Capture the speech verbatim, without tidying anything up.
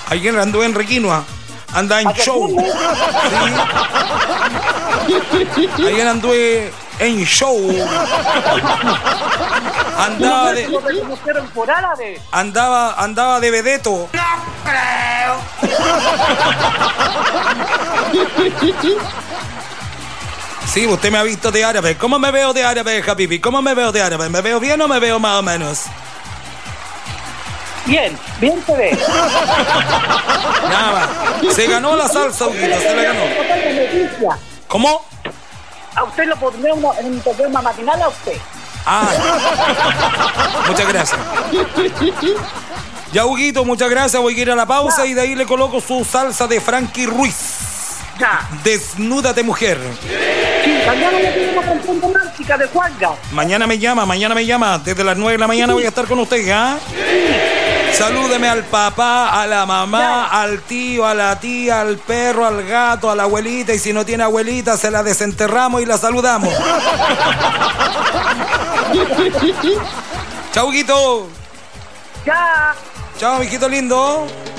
Ayer anduve en Requinoa. Anda en show. Sí. Ayer anduve en show. Andaba de. por árabe. Andaba, andaba de vedeto. No creo. Sí, usted me ha visto de árabe. ¿Cómo me veo de árabe, Habibi? ¿Cómo me veo de árabe? ¿Me veo bien o me veo más o menos? Bien, bien se ve. Nada más. Se ganó la salsa, Huguito, se la ganó. ¿Cómo? A usted lo pondré en un programa matinal a usted. Ah. Muchas gracias. Ya, Huguito, muchas gracias. Voy a ir a la pausa y de ahí le coloco su salsa de Frankie Ruiz. Ya. Desnúdate, mujer. Sí, mañana le tenemos con Punto Mágica de Juanga. Mañana me llama, mañana me llama. Desde las nueve de la mañana voy a estar con usted, ¿ah? Salúdeme al papá, a la mamá, ya. Al tío, a la tía, al perro, al gato, a la abuelita. Y si no tiene abuelita, se la desenterramos y la saludamos. Chau, Huguito. Ya. Chao, mijito lindo.